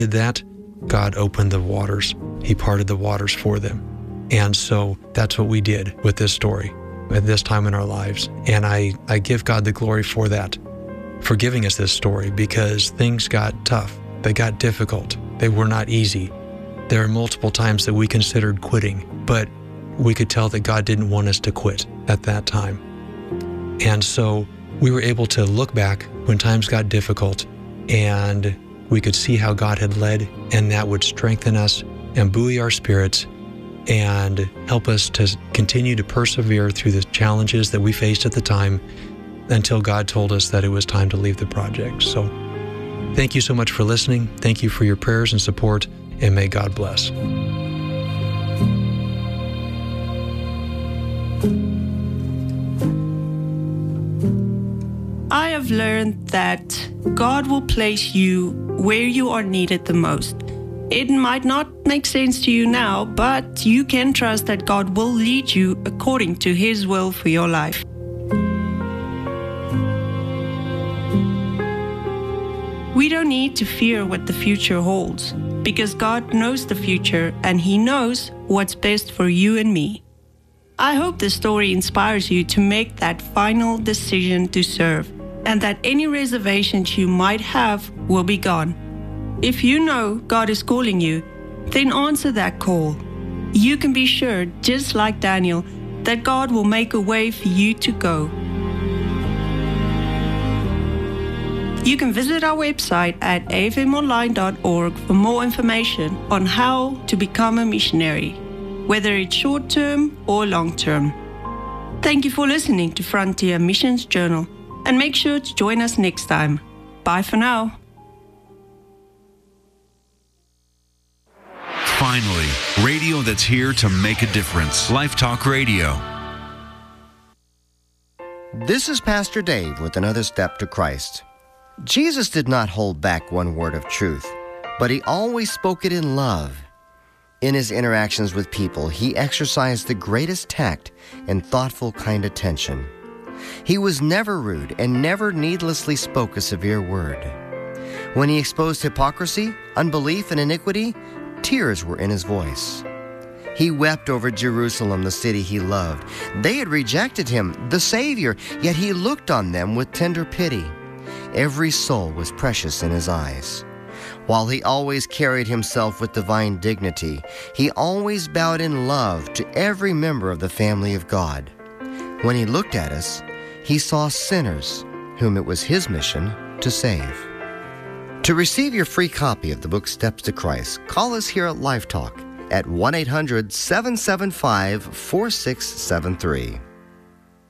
did that, God opened the waters. He parted the waters for them. And so that's what we did with this story at this time in our lives. And I give God the glory for that, for giving us this story, because things got tough. They got difficult. They were not easy. There are multiple times that we considered quitting, but we could tell that God didn't want us to quit at that time. And so we were able to look back when times got difficult, and we could see how God had led, and that would strengthen us and buoy our spirits and help us to continue to persevere through the challenges that we faced at the time until God told us that it was time to leave the project. So thank you so much for listening. Thank you for your prayers and support, and may God bless. I have learned that God will place you where you are needed the most. It might not make sense to you now, but you can trust that God will lead you according to His will for your life. We don't need to fear what the future holds, because God knows the future and He knows what's best for you and me. I hope this story inspires you to make that final decision to serve, and that any reservations you might have will be gone. If you know God is calling you, then answer that call. You can be sure, just like Daniel, that God will make a way for you to go. You can visit our website at afmonline.org for more information on how to become a missionary, whether it's short-term or long-term. Thank you for listening to Frontier Missions Journal, and make sure to join us next time. Bye for now. Finally, radio that's here to make a difference. Life Talk Radio. This is Pastor Dave with another step to Christ. Jesus did not hold back one word of truth, but He always spoke it in love. In His interactions with people, He exercised the greatest tact and thoughtful kind attention. He was never rude and never needlessly spoke a severe word. When He exposed hypocrisy, unbelief, and iniquity, tears were in His voice. He wept over Jerusalem, the city He loved. They had rejected Him, the Savior, yet He looked on them with tender pity. Every soul was precious in His eyes. While He always carried Himself with divine dignity, He always bowed in love to every member of the family of God. When He looked at us, He saw sinners whom it was His mission to save. To receive your free copy of the book Steps to Christ, call us here at Life Talk at 1-800-775-4673.